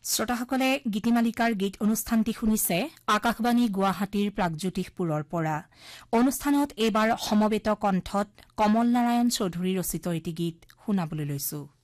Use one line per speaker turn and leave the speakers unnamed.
শ্ৰোতাসকলে গীতিমালিকাৰ গীত অনুষ্ঠানটি শুনিছে আকাশবাণী গুৱাহাটীৰ প্ৰাগজ্যোতিষপুৰৰ পৰা অনুষ্ঠানত এইবাৰ সমবেত কণ্ঠত কমল নাৰায়ণ চৌধুৰী ৰচিত এটি গীত শুনাবলৈ লৈছো